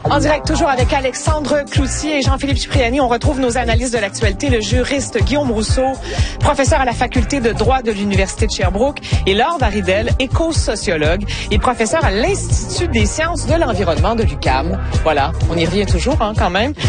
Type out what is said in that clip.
En direct, toujours avec Alexandre Cloutier et Jean-Philippe Cipriani, on retrouve nos analyses de l'actualité, le juriste Guillaume Rousseau, professeur à la faculté de droit de l'Université de Sherbrooke, et Laure Varidel, éco-sociologue et professeur à l'Institut des sciences de l'environnement de l'UQAM. Voilà, on y revient toujours quand même.